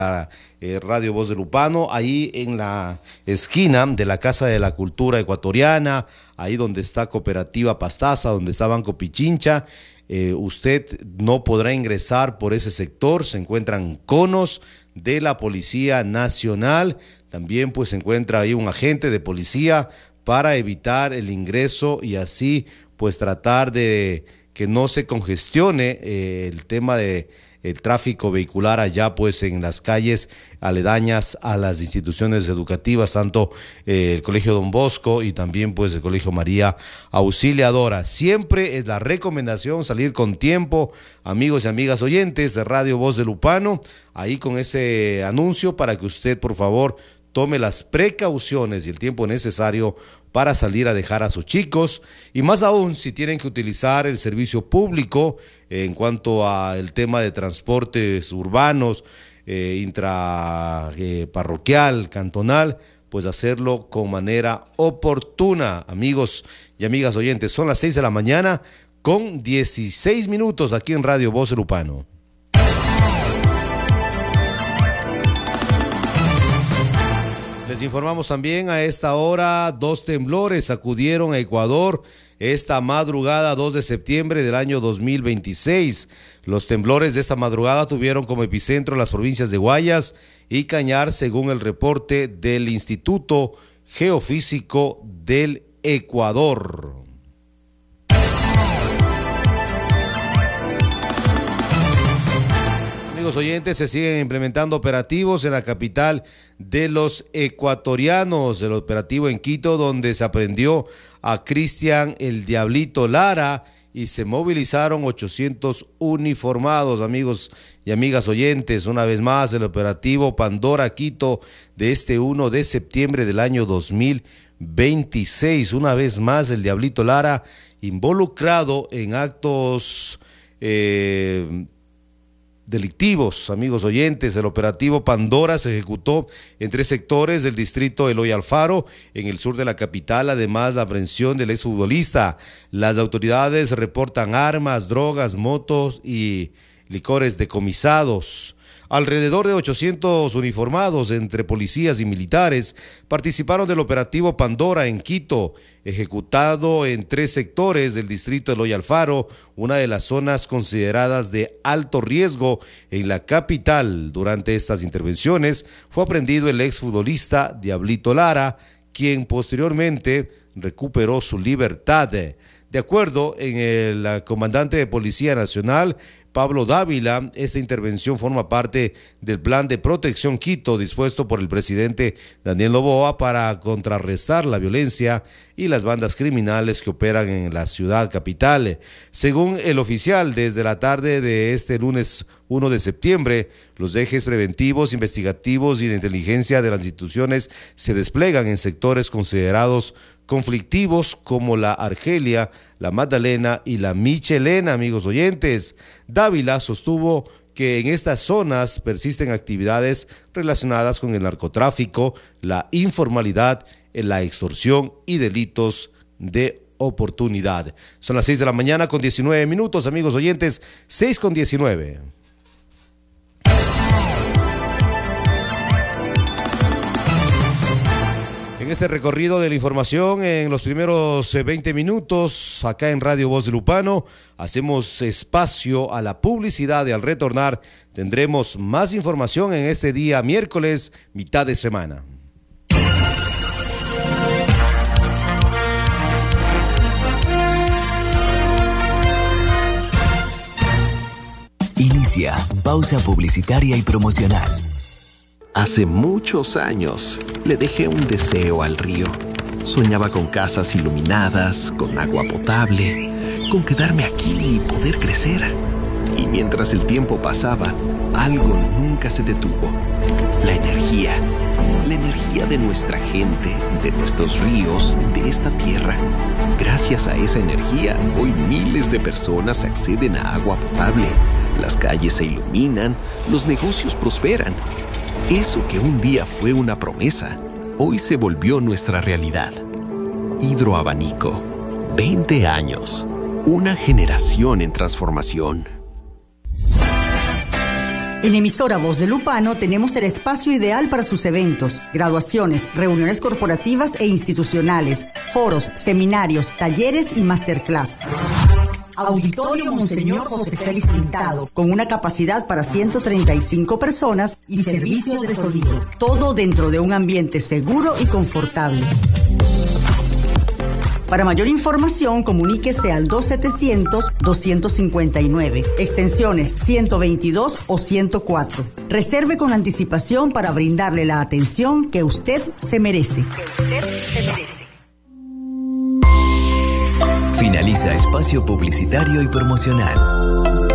Radio Voz del Upano, ahí en la esquina de la Casa de la Cultura Ecuatoriana, ahí donde está Cooperativa Pastaza, donde está Banco Pichincha. Usted no podrá ingresar por ese sector, se encuentran conos de la Policía Nacional, también pues se encuentra ahí un agente de policía para evitar el ingreso y así pues tratar de que no se congestione el tema de el tráfico vehicular allá pues en las calles aledañas a las instituciones educativas, tanto el Colegio Don Bosco y también pues el Colegio María Auxiliadora. Siempre es la recomendación salir con tiempo, amigos y amigas oyentes de Radio Voz del Upano, ahí con ese anuncio para que usted por favor tome las precauciones y el tiempo necesario para salir a dejar a sus chicos, y más aún si tienen que utilizar el servicio público en cuanto al tema de transportes urbanos, parroquial, cantonal, pues hacerlo con manera oportuna, amigos y amigas oyentes. Son las 6 de la mañana con 16 minutos aquí en Radio Voz del Upano. Les informamos también a esta hora, 2 temblores sacudieron a Ecuador esta madrugada 2 de septiembre del año 2026. Los temblores de esta madrugada tuvieron como epicentro las provincias de Guayas y Cañar, según el reporte del Instituto Geofísico del Ecuador. Amigos oyentes, se siguen implementando operativos en la capital de los ecuatorianos, el operativo en Quito, donde se aprehendió a Cristian el Diablito Lara y se movilizaron 800 uniformados, amigos y amigas oyentes. Una vez más, el operativo Pandora Quito de este 1 de septiembre del año 2026. Una vez más, el Diablito Lara involucrado en actos delictivos, amigos oyentes. El operativo Pandora se ejecutó en 3 sectores del distrito Eloy Alfaro, en el sur de la capital, además la aprehensión del exfutbolista. Las autoridades reportan armas, drogas, motos y licores decomisados. Alrededor de 800 uniformados entre policías y militares participaron del operativo Pandora en Quito, ejecutado en 3 sectores del distrito Eloy Alfaro, una de las zonas consideradas de alto riesgo en la capital. Durante estas intervenciones fue aprehendido el exfutbolista Diablito Lara, quien posteriormente recuperó su libertad. De acuerdo en el comandante de Policía Nacional, Pablo Dávila, esta intervención forma parte del plan de protección Quito dispuesto por el presidente Daniel Noboa para contrarrestar la violencia y las bandas criminales que operan en la ciudad capital. Según el oficial, desde la tarde de este lunes 1 de septiembre, los ejes preventivos, investigativos y de inteligencia de las instituciones se desplegan en sectores considerados conflictivos como la Argelia, la Magdalena y la Michelena, amigos oyentes. Dávila sostuvo que en estas zonas persisten actividades relacionadas con el narcotráfico, la informalidad, la extorsión y delitos de oportunidad. Son las 6 de la mañana con 19 minutos, amigos oyentes, 6 con 19. En este recorrido de la información, en los primeros 20 minutos, acá en Radio Voz del Upano, hacemos espacio a la publicidad y al retornar tendremos más información en este día miércoles, mitad de semana. Inicia pausa publicitaria y promocional. Hace muchos años le dejé un deseo al río. Soñaba con casas iluminadas, con agua potable, con quedarme aquí y poder crecer. Y mientras el tiempo pasaba, algo nunca se detuvo. La energía de nuestra gente, de nuestros ríos, de esta tierra. Gracias a esa energía, hoy miles de personas acceden a agua potable. Las calles se iluminan, los negocios prosperan. Eso que un día fue una promesa, hoy se volvió nuestra realidad. Hidroabanico, 20 años, una generación en transformación. En Emisora Voz de Lupano tenemos el espacio ideal para sus eventos, graduaciones, reuniones corporativas e institucionales, foros, seminarios, talleres y masterclass. Auditorio Monseñor José Félix Pintado, con una capacidad para 135 personas y servicio de sonido. Todo dentro de un ambiente seguro y confortable. Para mayor información, comuníquese al 2700-259, extensiones 122 o 104. Reserve con anticipación para brindarle la atención que usted se merece. Finaliza espacio publicitario y promocional.